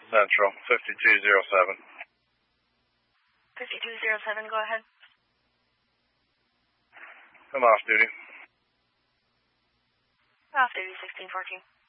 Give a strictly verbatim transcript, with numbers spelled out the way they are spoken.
Central, fifty-two oh seven. fifty-two oh seven, go ahead. I'm off duty. Off duty, sixteen fourteen.